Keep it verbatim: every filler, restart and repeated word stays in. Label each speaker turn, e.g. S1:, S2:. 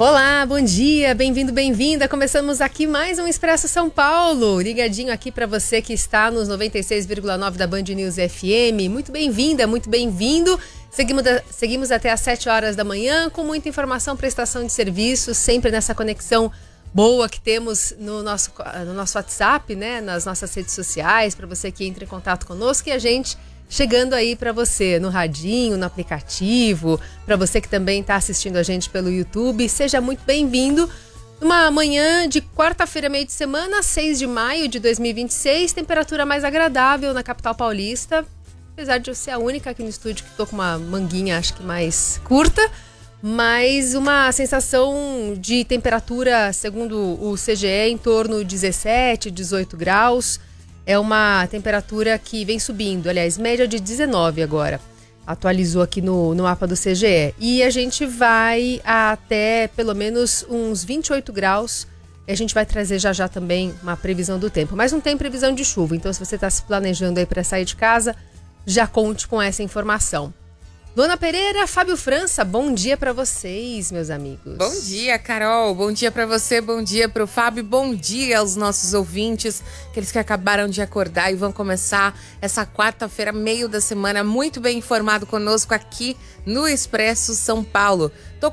S1: Olá, bom dia, bem-vindo, bem-vinda. Começamos aqui mais um Expresso São Paulo, ligadinho aqui para você que está nos noventa e seis vírgula nove da Band News F M. Muito bem-vinda, muito bem-vindo. Seguimos, seguimos até às sete horas da manhã com muita informação, prestação de serviços, sempre nessa conexão boa que temos no nosso, no nosso WhatsApp, né, nas nossas redes sociais, para você que entra em contato conosco e a gente chegando aí para você no radinho, no aplicativo, para você que também está assistindo a gente pelo YouTube, seja muito bem-vindo. Uma manhã de quarta-feira, meio de semana, seis de maio de dois mil e vinte e seis, temperatura mais agradável na capital paulista, apesar de eu ser a única aqui no estúdio que estou com uma manguinha, acho que mais curta, mas uma sensação de temperatura, segundo o C G E, em torno de dezessete, dezoito graus. É uma temperatura que vem subindo, aliás, média de dezenove agora. Atualizou aqui no, no mapa do C G E. E a gente vai até pelo menos uns vinte e oito graus. E a gente vai trazer já já também uma previsão do tempo. Mas não tem previsão de chuva, então se você está se planejando aí para sair de casa, já conte com essa informação. Dona Pereira, Fábio França, bom dia para vocês, meus amigos.
S2: Bom dia, Carol. Bom dia para você, bom dia para o Fábio, bom dia aos nossos ouvintes, aqueles que acabaram de acordar e vão começar essa quarta-feira, meio da semana, muito bem informado conosco aqui no Expresso São Paulo. Tô